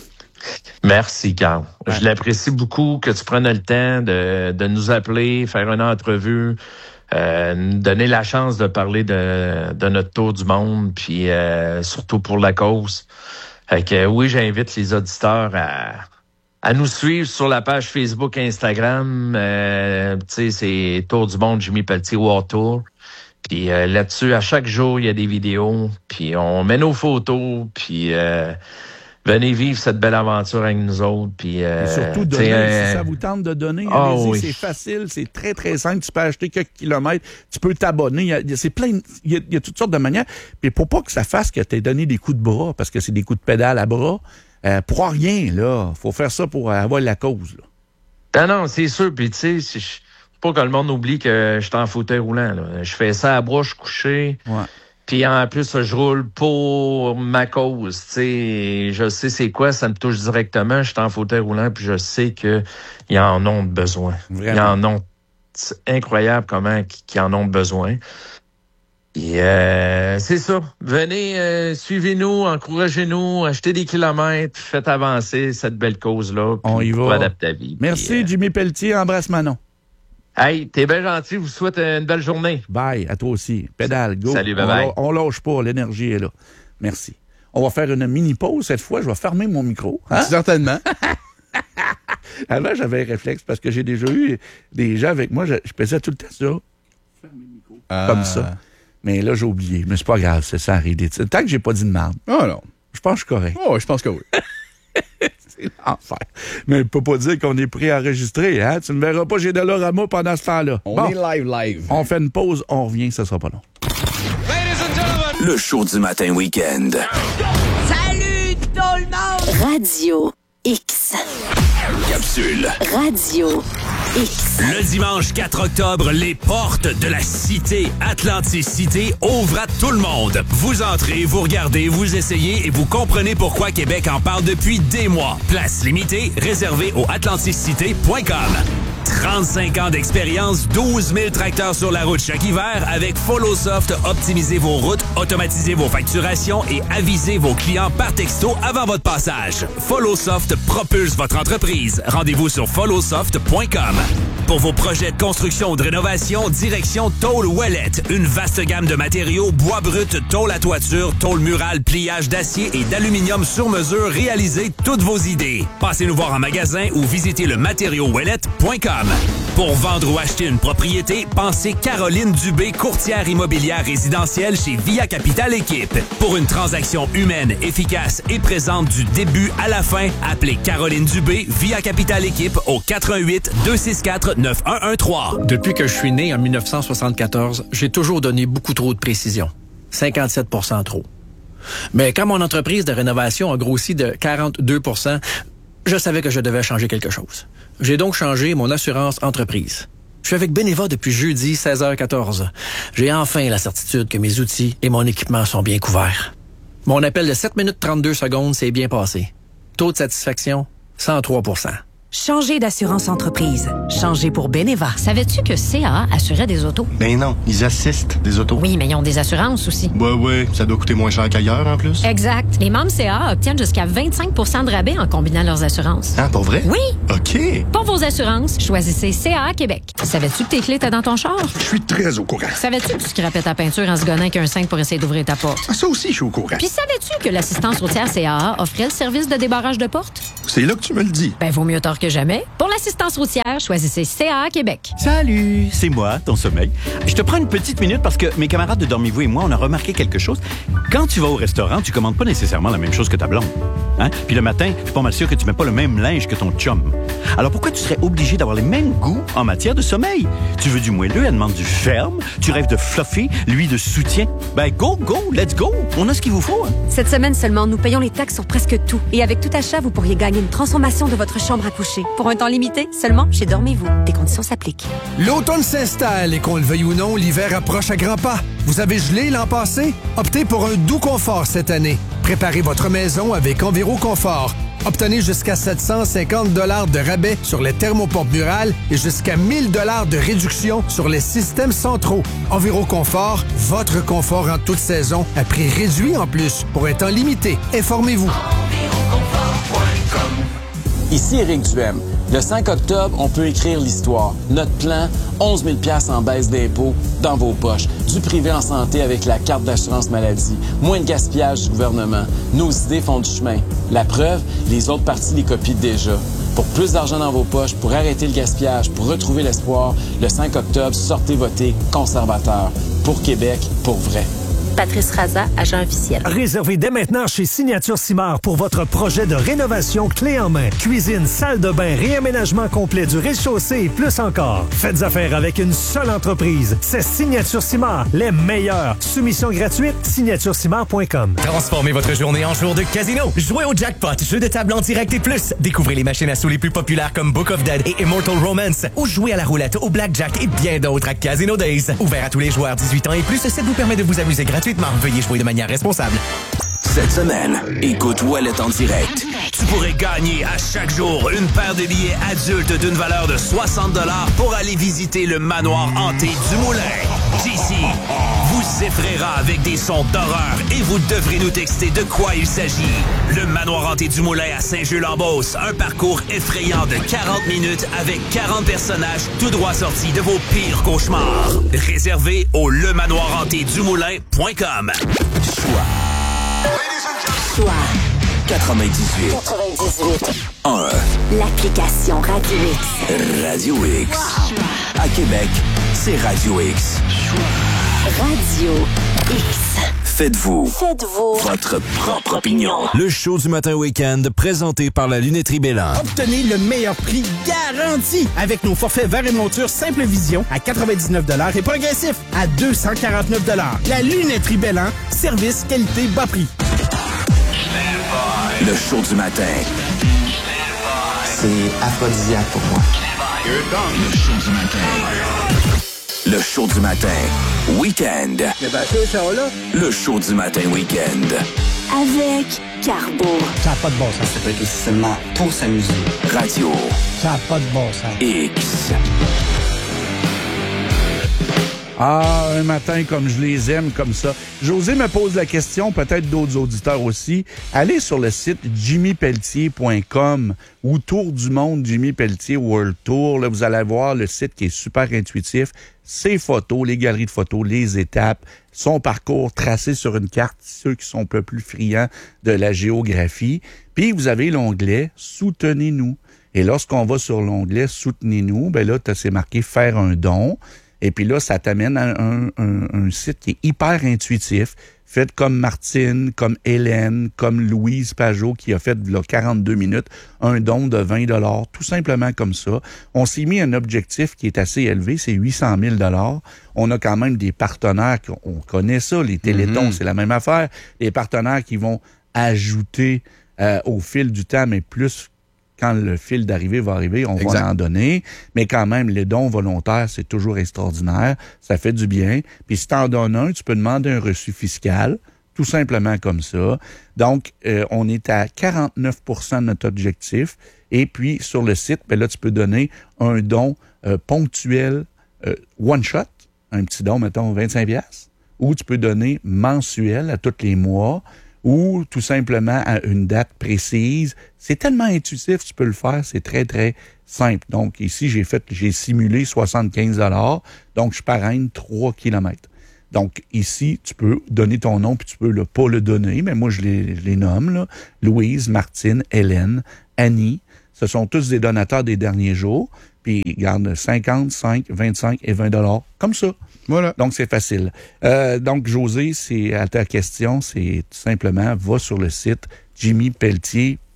S14: Merci, Carl. Ouais. Je l'apprécie beaucoup que tu prennes le temps de nous appeler, faire une entrevue, nous donner la chance de parler de notre tour du monde, puis surtout pour la cause. Fait que oui, j'invite les auditeurs à nous suivre sur la page Facebook, Instagram. Tu sais, c'est Tour du monde Jimmy Pelletier World Tour. Puis là-dessus, à chaque jour, il y a des vidéos. Puis on met nos photos. Puis venez vivre cette belle aventure avec nous autres. Puis
S5: surtout donner, si ça vous tente de donner.
S14: Oui.
S5: C'est facile, c'est très, très simple. Tu peux acheter quelques kilomètres, tu peux t'abonner. Il y a toutes sortes de manières. Puis pour pas que ça fasse que tu aies donné des coups de bras, parce que c'est des coups de pédale à bras, pour rien, là. Faut faire ça pour avoir la cause, là.
S14: Non, c'est sûr. Puis tu sais, faut pas que le monde oublie que je suis en fauteuil roulant, là. Je fais ça à bras, je suis couché.
S5: Ouais.
S14: Puis en plus, je roule pour ma cause. Tu sais, je sais c'est quoi, ça me touche directement. Je suis en fauteuil roulant, puis je sais qu'ils en ont besoin.
S5: Vraiment.
S14: Ils en ont. C'est incroyable comment qu'ils en ont besoin. Et c'est ça. Venez, suivez-nous, encouragez-nous, achetez des kilomètres, faites avancer cette belle cause-là.
S5: On y va.
S14: Adapte ta vie.
S5: Merci,
S14: puis,
S5: Jimmy Pelletier. Embrasse Manon.
S14: Hey, t'es bien gentil. Je vous souhaite une belle journée.
S5: Bye, à toi aussi. Pédale, go.
S14: Salut, bye-bye.
S5: On lâche pas, l'énergie est là. Merci. On va faire une mini-pause cette fois. Je vais fermer mon micro. Hein?
S13: Certainement.
S5: Avant, j'avais un réflexe parce que j'ai déjà eu des gens avec moi. Je faisais tout le temps ça. Fermer le micro. Comme ça. Mais là, j'ai oublié. Mais c'est pas grave, ça arrive. Tant que j'ai pas dit de merde.
S13: Oh non.
S5: Je pense que je suis correct.
S13: Oh, je pense que oui.
S5: C'est l'enfer. Mais on peut pas dire qu'on est prêt à enregistrer, hein? Tu ne verras pas chez Dolorama pendant ce temps-là.
S13: On est live.
S5: On fait une pause, on revient, ça sera pas long.
S11: Le show du matin week-end.
S12: Salut tout le monde! Radio X.
S11: Capsule.
S12: Radio X.
S4: Le dimanche 4 octobre, les portes de la cité Atlanticité ouvrent à tout le monde. Vous entrez, vous regardez, vous essayez et vous comprenez pourquoi Québec en parle depuis des mois. Place limitée, réservée au atlanticité.com. 35 ans d'expérience, 12 000 tracteurs sur la route chaque hiver. Avec FollowSoft, optimisez vos routes, automatisez vos facturations et avisez vos clients par texto avant votre passage. FollowSoft propulse votre entreprise. Rendez-vous sur followsoft.com. Pour vos projets de construction ou de rénovation, direction Tôle Ouellette. Une vaste gamme de matériaux, bois brut, tôle à toiture, tôle murale, pliage d'acier et d'aluminium sur mesure. Réalisez toutes vos idées. Passez nous voir en magasin ou visitez le matériauxouellette.com. Pour vendre ou acheter une propriété, pensez Caroline Dubé, courtière immobilière résidentielle chez Via Capital Équipe. Pour une transaction humaine, efficace et présente du début à la fin, appelez Caroline Dubé, Via Capital Équipe au 88-264-9113.
S15: Depuis que je suis né en 1974, j'ai toujours donné beaucoup trop de précision. 57% trop. Mais quand mon entreprise de rénovation a grossi de 42%, je savais que je devais changer quelque chose. J'ai donc changé mon assurance entreprise. Je suis avec Beneva depuis jeudi 16h14. J'ai enfin la certitude que mes outils et mon équipement sont bien couverts. Mon appel de 7 minutes 32 secondes s'est bien passé. Taux de satisfaction, 103%.
S16: Changer d'assurance entreprise. Changer pour Beneva.
S6: Savais-tu que CA assurait des autos?
S17: Ben non, ils assistent des autos.
S6: Oui, mais ils ont des assurances aussi.
S17: Ouais, ça doit coûter moins cher qu'ailleurs en plus.
S6: Exact. Les membres CA obtiennent jusqu'à 25 % de rabais en combinant leurs assurances.
S17: Ah, pour vrai?
S6: Oui.
S17: OK.
S6: Pour vos assurances, choisissez CA Québec. Savais-tu que tes clés étaient dans ton char?
S9: Je suis très au courant.
S6: Savais-tu que tu scrapais ta peinture en se gonnant avec un 5 pour essayer d'ouvrir ta porte?
S9: Ah, ça aussi, je suis au courant.
S6: Puis savais-tu que l'assistance routière CAA offrait le service de débarrage de porte?
S9: C'est là que tu me le dis.
S6: Ben, vaut mieux tard que jamais. Pour l'assistance routière, choisissez CAA Québec.
S18: Salut, c'est moi, ton sommeil. Je te prends une petite minute parce que mes camarades de Dormez-vous et moi, on a remarqué quelque chose. Quand tu vas au restaurant, tu commandes pas nécessairement la même chose que ta blonde. Hein? Puis le matin, je suis pas mal sûr que tu mets pas le même linge que ton chum. Alors pourquoi tu serais obligé d'avoir les mêmes goûts en matière de sommeil? Tu veux du moelleux, elle demande du ferme. Tu rêves de fluffy, lui de soutien. Ben go, let's go! On a ce qu'il vous faut. Hein?
S19: Cette semaine seulement, nous payons les taxes sur presque tout. Et avec tout achat, vous pourriez gagner une transformation de votre chambre à coucher. Pour un temps limité, seulement chez Dormez-vous. Des conditions s'appliquent.
S20: L'automne s'installe et qu'on le veuille ou non, l'hiver approche à grands pas. Vous avez gelé l'an passé? Optez pour un doux confort cette année. Préparez votre maison avec Enviroconfort. Obtenez jusqu'à 750 $ de rabais sur les thermopompes murales et jusqu'à 1000 $ de réduction sur les systèmes centraux. Enviroconfort, votre confort en toute saison, à prix réduit en plus, pour un temps limité. Informez-vous.
S21: Ici Éric Duhem. Le 5 octobre, on peut écrire l'histoire. Notre plan, 11 000 $ en baisse d'impôts dans vos poches. Du privé en santé avec la carte d'assurance maladie. Moins de gaspillage du gouvernement. Nos idées font du chemin. La preuve, les autres partis les copient déjà. Pour plus d'argent dans vos poches, pour arrêter le gaspillage, pour retrouver l'espoir, le 5 octobre, sortez voter conservateur. Pour Québec, pour vrai.
S12: Patrice Raza, agent officiel.
S2: Réservez dès maintenant chez Signature Simard pour votre projet de rénovation clé en main. Cuisine, salle de bain, réaménagement complet du rez-de-chaussée et plus encore. Faites affaire avec une seule entreprise. C'est Signature Simard, les meilleurs. Soumission gratuite, signaturesimard.com.
S22: Transformez votre journée en jour de casino. Jouez au jackpot, jeu de table en direct et plus. Découvrez les machines à sous les plus populaires comme Book of Dead et Immortal Romance. Ou jouez à la roulette, au blackjack et bien d'autres à Casino Days. Ouvert à tous les joueurs 18 ans et plus, ça vous permet de vous amuser gratuitement. Veuillez jouer de manière responsable.
S11: Cette semaine, écoute Ouellet en direct.
S4: Tu pourrais gagner à chaque jour une paire de billets adultes d'une valeur de 60 $ pour aller visiter le manoir hanté du Moulin. JC vous effraiera avec des sons d'horreur et vous devrez nous texter de quoi il s'agit. Le manoir hanté du Moulin à Saint-Jeu-l'Embausse, un parcours effrayant de 40 minutes avec 40 personnages tout droit sortis de vos pires cauchemars. Réservé au lemanoirhantédumoulin.com.
S12: Choix
S11: 98 1
S12: L'application Radio X.
S11: Radio X. À Québec, c'est Radio X.
S12: Radio X.
S11: Faites-vous votre propre opinion.
S1: Le show du matin week-end présenté par la Lunetterie Bélan.
S23: Obtenez le meilleur prix garanti avec nos forfaits verre et monture Simple Vision à 99 $ et progressif à 249 $. La Lunetterie Bélan, service, qualité, bas prix.
S11: Le show du matin.
S24: C'est aphrodisiaque pour moi.
S11: Le show du matin. Le show du matin. Week-end. Le show du matin week-end.
S12: Avec Carbo.
S24: Ça n'a pas de bon sens. Ça peut être aussi seulement pour s'amuser.
S11: Radio.
S24: Ça n'a pas de bon sens.
S11: X.
S5: Ah, un matin comme je les aime, comme ça. José me pose la question, peut-être d'autres auditeurs aussi. Allez sur le site jimmypelletier.com ou Tour du monde Jimmy Pelletier World Tour. Là, vous allez voir le site qui est super intuitif. Ses photos, les galeries de photos, les étapes, son parcours tracé sur une carte, ceux qui sont un peu plus friands de la géographie. Puis, vous avez l'onglet « Soutenez-nous ». Et lorsqu'on va sur l'onglet « Soutenez-nous », ben là, c'est marqué « Faire un don ». Et puis là, ça t'amène à un site qui est hyper intuitif, fait comme Martine, comme Hélène, comme Louise Pajot, qui a fait là, 42 minutes, un don de 20 $, tout simplement comme ça. On s'est mis un objectif qui est assez élevé, c'est 800 000 $. On a quand même des partenaires, on connaît ça, les Télétons, c'est la même affaire. Les partenaires qui vont ajouter au fil du temps, mais plus quand le fil d'arrivée va arriver, on va en donner. Mais quand même, les dons volontaires, c'est toujours extraordinaire. Ça fait du bien. Puis si t'en donnes un, tu peux demander un reçu fiscal, tout simplement comme ça. Donc, on est à 49 % de notre objectif. Et puis, sur le site, ben là, tu peux donner un don ponctuel, one shot, un petit don, mettons, 25 $. Ou tu peux donner mensuel à tous les mois, ou tout simplement à une date précise. C'est tellement intuitif, tu peux le faire, c'est très, très simple. Donc, ici, j'ai simulé 75 $, donc je parraine 3 kilomètres. Donc, ici, tu peux donner ton nom, puis tu peux pas le donner, mais moi, je les nomme, là. Louise, Martine, Hélène, Annie, ce sont tous des donateurs des derniers jours, puis ils gardent 50, 5, 25 et 20 $, comme ça. Voilà. Donc, c'est facile. Donc, José, c'est à ta question, c'est tout simplement, va sur le site jimmypelletier.com.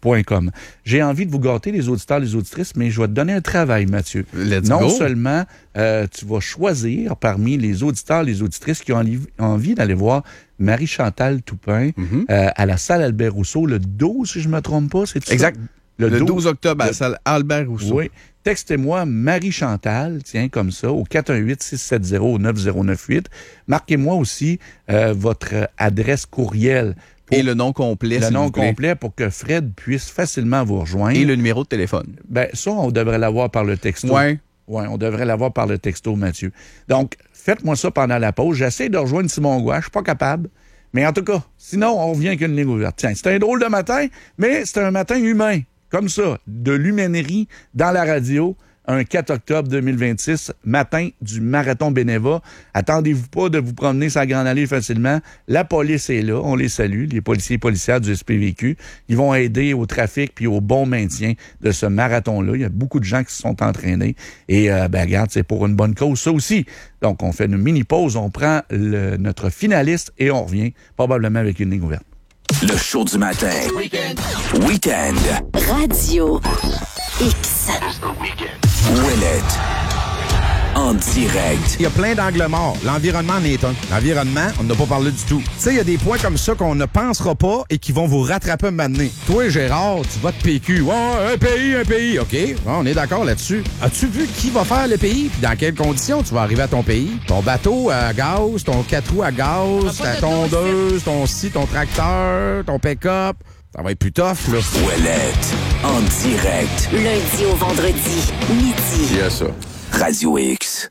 S5: J'ai envie de vous gâter, les auditeurs, les auditrices, mais je vais te donner un travail, Mathieu. Non seulement tu vas choisir parmi les auditeurs, les auditrices qui ont envie d'aller voir Marie-Chantal Toupin à la salle Albert-Rousseau le 12, si je ne me trompe pas, c'est ça?
S13: Exact. Le 12 octobre à la salle Albert-Rousseau.
S5: Oui. Textez-moi Marie-Chantal, tiens, comme ça, au 418-670-9098. Marquez-moi aussi votre adresse courriel.
S13: Et le nom complet,
S5: le nom complet pour que Fred puisse facilement vous rejoindre.
S13: Et le numéro de téléphone.
S5: Ben ça, on devrait l'avoir par le texto.
S13: Oui,
S5: on devrait l'avoir par le texto, Mathieu. Donc, faites-moi ça pendant la pause. J'essaie de rejoindre Simon Gouache, je suis pas capable. Mais en tout cas, sinon, on revient avec une ligne ouverte. Tiens, c'est un drôle de matin, mais c'est un matin humain. Comme ça, de l'humainerie dans la radio, un 4 octobre 2026, matin du Marathon Beneva. Attendez-vous pas de vous promener sa Grande Allée facilement. La police est là, on les salue, les policiers et policières du SPVQ. Ils vont aider au trafic puis au bon maintien de ce marathon-là. Il y a beaucoup de gens qui se sont entraînés. Et regarde, c'est pour une bonne cause, ça aussi. Donc, on fait une mini-pause, on prend notre finaliste et on revient probablement avec une ligne ouverte.
S11: Le show du matin. Weekend.
S12: Radio X.
S11: Ouellet. En direct.
S3: Il y a plein d'angles morts. L'environnement en est un. L'environnement, on n'a pas parlé du tout. Tu sais, il y a des points comme ça qu'on ne pensera pas et qui vont vous rattraper un moment donné. Toi, Gérard, tu votes PQ. Ouais, un pays. OK, bon, on est d'accord là-dessus. As-tu vu qui va faire le pays? Puis dans quelles conditions tu vas arriver à ton pays? Ton bateau à gaz, ton 4 roues à gaz, ta tondeuse, ton tracteur, ton pick-up. Ça va être plus tough, là.
S11: Ouellet. En direct.
S12: Lundi au vendredi, midi.
S3: Il y a ça.
S11: Radio X.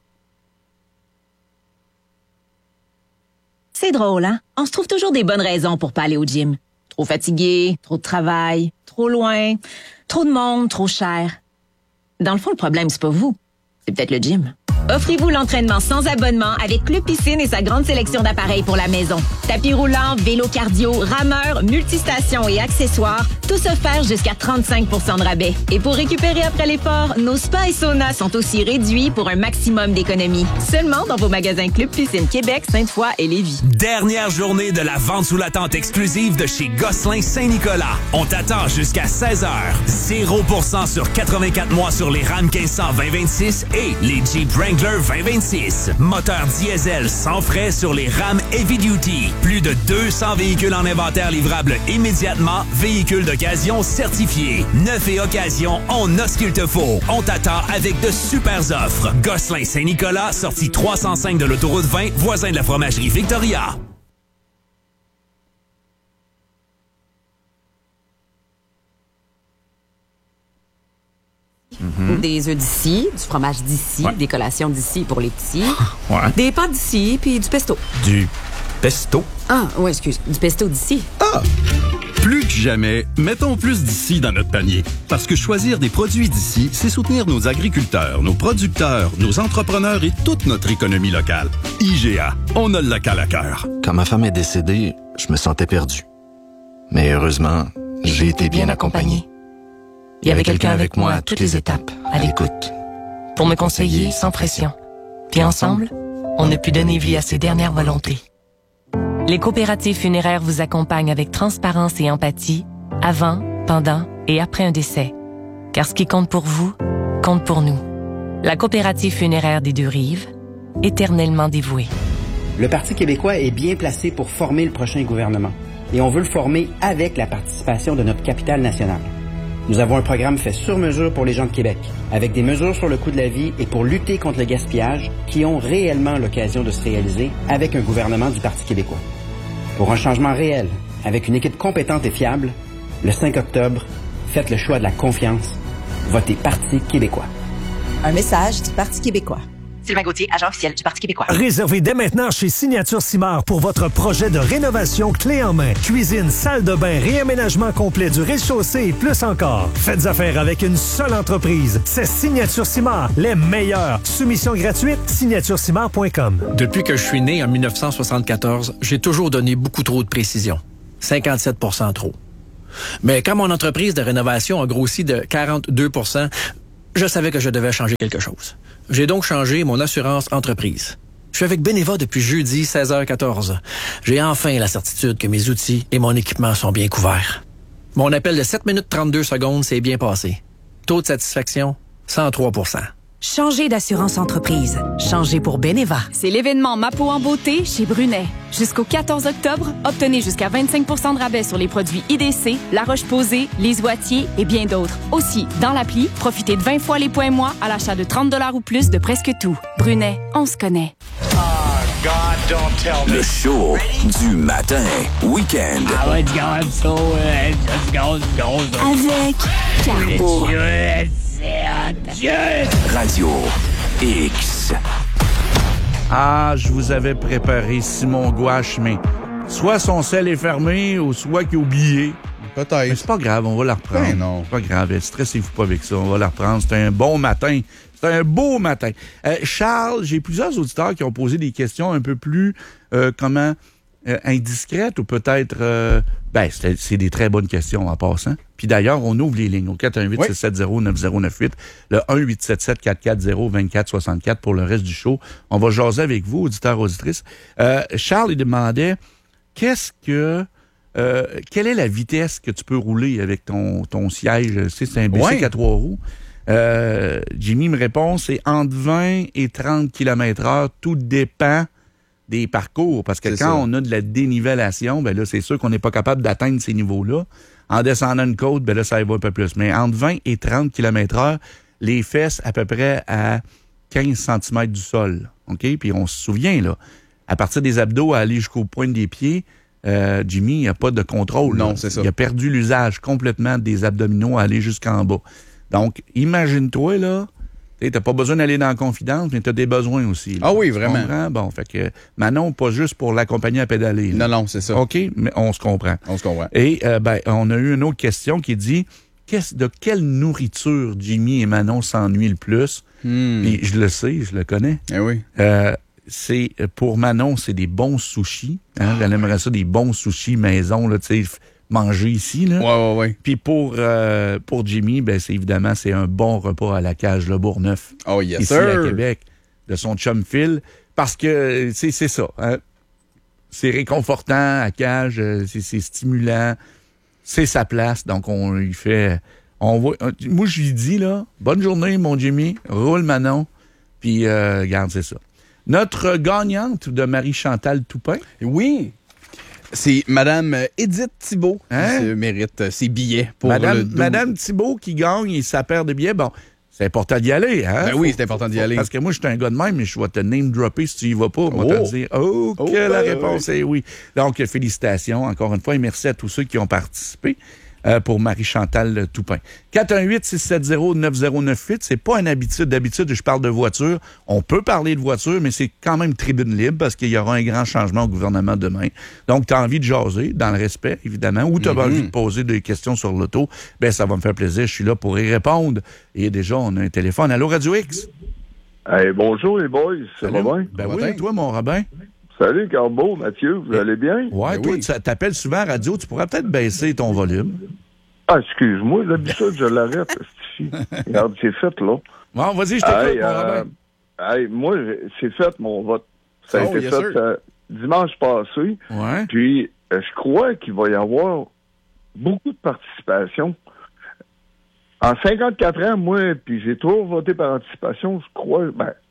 S7: C'est drôle, hein? On se trouve toujours des bonnes raisons pour pas aller au gym. Trop fatigué, trop de travail, trop loin, trop de monde, trop cher. Dans le fond, le problème, c'est pas vous. C'est peut-être le gym. Offrez-vous l'entraînement sans abonnement avec Club Piscine et sa grande sélection d'appareils pour la maison. Tapis roulant, vélo cardio, rameur, multistations et accessoires, tous offerts jusqu'à 35 % de rabais. Et pour récupérer après l'effort, nos spas et saunas sont aussi réduits pour un maximum d'économie. Seulement dans vos magasins Club Piscine Québec, Sainte-Foy et Lévis.
S4: Dernière journée de la vente sous la tente exclusive de chez Gosselin Saint-Nicolas. On t'attend jusqu'à 16h. 0% sur 84 mois sur les Ram 1500 2026 et les Jeep Wrangler 2026. Moteur diesel sans frais sur les Ram Heavy Duty. Plus de 200 véhicules en inventaire livrables immédiatement. Véhicules d'occasion certifiés. Neuf et occasion, on a ce qu'il te faut. On t'attend avec de super offres. Gosselin Saint-Nicolas, sortie 305 de l'autoroute 20, voisin de la fromagerie Victoria.
S8: Des œufs d'ici, du fromage d'ici, des collations d'ici pour les petits, des pâtes d'ici, puis du pesto.
S18: Du pesto?
S8: Ah, ouais, excuse, du pesto d'ici.
S10: Ah! Plus que jamais, mettons plus d'ici dans notre panier. Parce que choisir des produits d'ici, c'est soutenir nos agriculteurs, nos producteurs, nos entrepreneurs et toute notre économie locale. IGA, on a le local à cœur.
S25: Quand ma femme est décédée, je me sentais perdu. Mais heureusement, j'ai été bien accompagné. Il y avait quelqu'un avec moi à toutes les étapes, à l'écoute.
S26: Pour me conseiller sans pression. Puis ensemble, on a pu donner vie à ses dernières volontés.
S27: Les coopératives funéraires vous accompagnent avec transparence et empathie, avant, pendant et après un décès. Car ce qui compte pour vous, compte pour nous. La coopérative funéraire des Deux-Rives, éternellement dévouée.
S28: Le Parti québécois est bien placé pour former le prochain gouvernement. Et on veut le former avec la participation de notre capitale nationale. Nous avons un programme fait sur mesure pour les gens de Québec, avec des mesures sur le coût de la vie et pour lutter contre le gaspillage qui ont réellement l'occasion de se réaliser avec un gouvernement du Parti québécois. Pour un changement réel, avec une équipe compétente et fiable, le 5 octobre, faites le choix de la confiance. Votez Parti québécois.
S29: Un message du Parti québécois.
S8: Sylvain Gauthier, agent officiel du Parti québécois.
S2: Réservez dès maintenant chez Signature Simard pour votre projet de rénovation clé en main. Cuisine, salle de bain, réaménagement complet du rez-de-chaussée et plus encore. Faites affaire avec une seule entreprise. C'est Signature Simard, les meilleurs. Soumission gratuite, signaturesimard.com.
S15: Depuis que je suis né en 1974, j'ai toujours donné beaucoup trop de précision. 57 % trop. Mais quand mon entreprise de rénovation a grossi de 42 %, je savais que je devais changer quelque chose. J'ai donc changé mon assurance entreprise. Je suis avec Beneva depuis jeudi 16h14. J'ai enfin la certitude que mes outils et mon équipement sont bien couverts. Mon appel de 7 minutes 32 secondes s'est bien passé. Taux de satisfaction, 103%.
S6: Changez d'assurance entreprise. Changez pour Beneva.
S9: C'est l'événement Ma peau en beauté chez Brunet. Jusqu'au 14 octobre, obtenez jusqu'à 25 % de rabais sur les produits IDC, La Roche-Posay, Les Oitiers et bien d'autres. Aussi, dans l'appli, profitez de 20 fois les points moi à l'achat de 30 $ ou plus de presque tout. Brunet, on se connaît.
S11: Le show du matin, week-end.
S9: Avec Carbo.
S11: Radio X.
S5: Ah, je vous avais préparé Simon Gouache, mais soit son sel est fermé ou soit qu'il a oublié.
S3: Peut-être.
S5: Mais c'est pas grave, on va la reprendre.
S3: Ben non.
S5: C'est pas grave, stressez-vous pas avec ça, on va la reprendre. C'est un bon matin. C'est un beau matin. Charles, j'ai plusieurs auditeurs qui ont posé des questions un peu plus, indiscrètes ou peut-être... c'est des très bonnes questions en passant. Puis d'ailleurs, on ouvre les lignes au 418-670-9098, le 1-877-440-2464 pour le reste du show. On va jaser avec vous, auditeurs, auditrices. Charles, il demandait, quelle est la vitesse que tu peux rouler avec ton siège? C'est un bicycle à 3 roues. Jimmy me répond, c'est entre 20 et 30 km/h. Tout dépend des parcours. Parce que quand on a de la dénivellation, ben là, c'est sûr qu'on n'est pas capable d'atteindre ces niveaux-là. En descendant une côte, ben là, ça va un peu plus. Mais entre 20 et 30 km/h, les fesses à peu près à 15 cm du sol. OK? Puis on se souvient, là, à partir des abdos à aller jusqu'au point des pieds, Jimmy, il n'y a pas de contrôle.
S3: Non,
S5: là.
S3: c'est ça.
S5: Il a perdu l'usage complètement des abdominaux à aller jusqu'en bas. Donc, imagine-toi, là, t'as pas besoin d'aller dans la confidence, mais t'as des besoins aussi. Là.
S3: Ah oui, vraiment.
S5: Bon, fait que Manon, pas juste pour l'accompagner à pédaler. Là.
S3: Non, c'est ça.
S5: OK, mais on se comprend.
S3: On se comprend.
S5: Et, on a eu une autre question qui dit, de quelle nourriture Jimmy et Manon s'ennuient le plus? Puis je le sais, je le connais.
S3: Eh oui.
S5: Pour Manon, c'est des bons sushis. Hein? Elle aimerait ça, des bons sushis maison, là, tu sais, manger ici, là.
S3: Ouais.
S5: Puis pour Jimmy, c'est un bon repas à la cage Le Bourgneuf.
S3: Oh, yes,
S5: ici
S3: sir.
S5: à Québec, de son chum Phil. Parce que, c'est ça. Hein? C'est réconfortant à cage, c'est stimulant. C'est sa place. Donc, on lui fait... moi, je lui dis, là, bonne journée, mon Jimmy. Roule Manon. Puis, regarde, c'est ça. Notre gagnante de Marie-Chantal Toupin.
S3: Oui. C'est Mme Edith Thibault qui mérite ses billets pour
S5: Madame Thibault qui gagne et sa paire de billets. Bon, c'est important d'y aller, hein?
S3: Ben oui, c'est important d'y aller.
S5: Parce que moi, je suis un gars de même, mais je vais te name-dropper si tu y vas pas. Moi, te dire, la réponse est oui. Donc, félicitations encore une fois et merci à tous ceux qui ont participé pour Marie-Chantal Toupin. 418-670-9098, c'est pas une habitude. D'habitude, je parle de voiture. On peut parler de voiture, mais c'est quand même tribune libre parce qu'il y aura un grand changement au gouvernement demain. Donc, tu as envie de jaser, dans le respect, évidemment, ou tu as envie de poser des questions sur l'auto, ben ça va me faire plaisir. Je suis là pour y répondre. Et déjà, on a un téléphone. Allô, Radio X?
S14: Hey, bonjour les boys, ça va bien?
S5: Ben oui, et toi, mon Robin?
S14: Salut, Carbo, Mathieu, vous allez bien?
S5: Ouais, toi, tu t'appelles souvent à radio, tu pourrais peut-être baisser ton volume.
S14: Ah, excuse-moi, d'habitude, je l'arrête. Regarde, c'est fait, là.
S5: Bon, vas-y, je t'écoute, mon Robin.
S14: Moi, c'est fait, mon vote. Ça a été fait dimanche passé.
S5: Ouais.
S14: Puis, je crois qu'il va y avoir beaucoup de participation. En 54 ans, moi, puis j'ai toujours voté par anticipation, je crois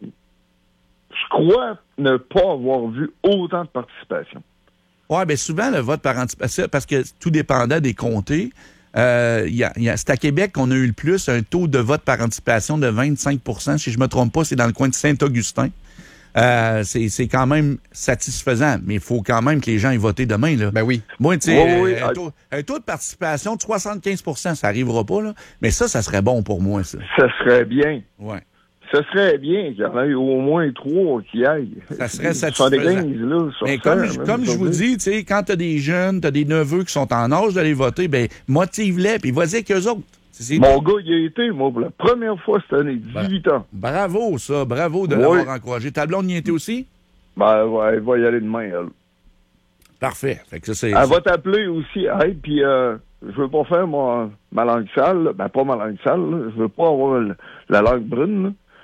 S14: ne pas avoir vu autant de participation.
S5: Oui, bien souvent, le vote par anticipation, parce que tout dépendant des comtés, c'est à Québec qu'on a eu le plus un taux de vote par anticipation de 25 %. Si je ne me trompe pas, c'est dans le coin de Saint-Augustin. C'est quand même satisfaisant, mais il faut quand même que les gens aient voté demain. Là.
S3: Ben oui.
S5: Moi, tu sais, un taux de participation de 75 % ça n'arrivera pas, là. Mais ça serait bon pour moi, ça.
S14: Ça serait bien.
S5: Ouais.
S14: Ce serait bien qu'il y en ait au moins 3 qui aillent.
S5: Ça serait satisfaisant. Mais comme je vous dis, tu sais, quand tu as des jeunes, tu as des neveux qui sont en âge d'aller voter, ben motive-les, puis vas-y avec eux autres.
S14: Mon gars, il a été, moi, pour la première fois cette année, 18 ans.
S5: Bravo, ça. Bravo de l'avoir encouragé. Ta blonde y était aussi?
S14: Ben, ouais, elle va y aller demain, elle.
S5: Parfait. Fait que ça,
S14: elle va t'appeler aussi. Hey, puis je veux pas faire ma langue sale. Ben, pas ma langue sale. Là. Je veux pas avoir la langue brune. Là.